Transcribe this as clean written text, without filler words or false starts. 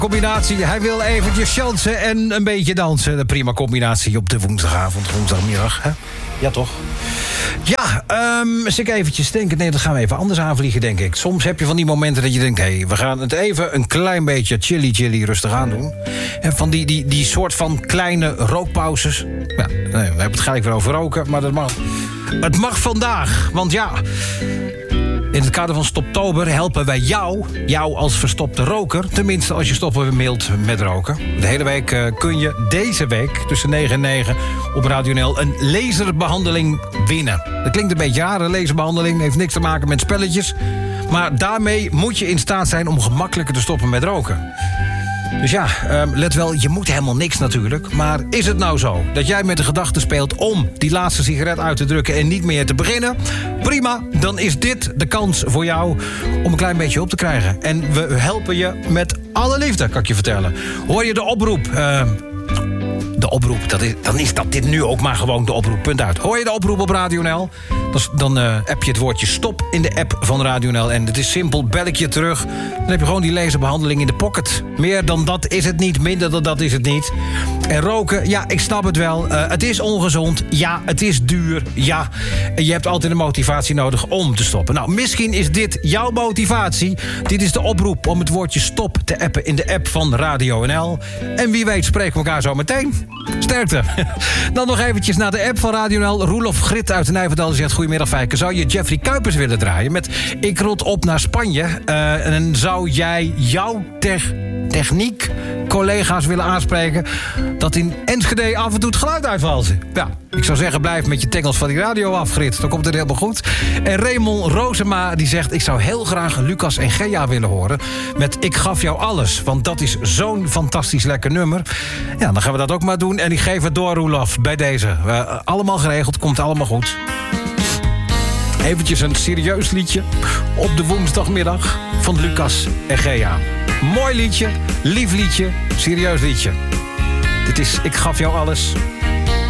Combinatie, hij wil eventjes chansen en een beetje dansen. Een prima combinatie op de woensdagmiddag, hè? Ja, toch? Ja, als ik eventjes denk... Nee, dat gaan we even anders aanvliegen, denk ik. Soms heb je van die momenten dat je denkt... hé, we gaan het even een klein beetje chilly rustig aan doen. En van die soort van kleine rookpauzes. Ja, nee, we hebben het gelijk weer over roken, maar dat mag. Het mag vandaag, want ja... In het kader van Stoptober helpen wij jou als verstopte roker... tenminste als je stoppen wilt met roken. De hele week kun je deze week tussen 9 en 9 op Radio NL... een laserbehandeling winnen. Dat klinkt een beetje raar, een laserbehandeling. Heeft niks te maken met spelletjes. Maar daarmee moet je in staat zijn om gemakkelijker te stoppen met roken. Dus ja, let wel, je moet helemaal niks natuurlijk. Maar is het nou zo dat jij met de gedachte speelt... om die laatste sigaret uit te drukken en niet meer te beginnen? Prima, dan is dit de kans voor jou om een klein beetje op te krijgen. En we helpen je met alle liefde, kan ik je vertellen. Hoor je de oproep... De oproep, dan is dat dit nu ook maar gewoon de oproep, punt uit. Hoor je de oproep op Radio NL? Dan app je het woordje stop in de app van Radio NL. En het is simpel, bel ik je terug. Dan heb je gewoon die laserbehandeling in de pocket. Meer dan dat is het niet, minder dan dat is het niet. En roken, ja, ik snap het wel. Het is ongezond, ja, het is duur, ja. En je hebt altijd een motivatie nodig om te stoppen. Nou, misschien is dit jouw motivatie. Dit is de oproep om het woordje stop te appen in de app van Radio NL. En wie weet spreken we elkaar zo meteen. Sterkte. Dan nog eventjes naar de app van Radio NL. Roelof Grit uit de Nijverdal zegt... Goedemiddag, Fijke. Zou je Jeffrey Kuipers willen draaien met Ik rot op naar Spanje? En zou jij jouw techniek collega's willen aanspreken... dat in Enschede af en toe het geluid uitvalt? Ja, ik zou zeggen, blijf met je tengels van die radio af, Grit. Dan komt het helemaal goed. En Raymond Rozema die zegt... ik zou heel graag Lucas en Gea willen horen met Ik gaf jou alles. Want dat is zo'n fantastisch lekker nummer. Ja, dan gaan we dat ook maar doen. En ik geef het door, Roelof, bij deze. Allemaal geregeld, komt allemaal goed. Eventjes een serieus liedje op de woensdagmiddag van Lucas en Gea. Mooi liedje, lief liedje, serieus liedje. Dit is Ik gaf jou alles.